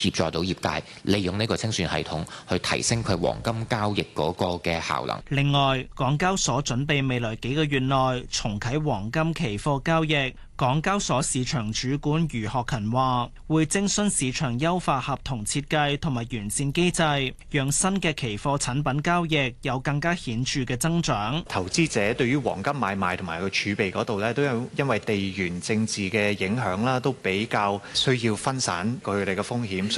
協助到業界利用呢個清算系統去提升佢黃金交易嗰個嘅效能。 另外，港交所準備未來幾個月內重啟黃金期貨交易。港交所市場主管余學勤話，會徵詢市場優化合同設計同埋完善機制，讓新嘅期貨產品交易有更加顯著嘅增長。 投資者對於黃金買賣同埋個儲備嗰度咧，都有因為地緣政治嘅影響啦，都比較需要分散佢哋嘅風險。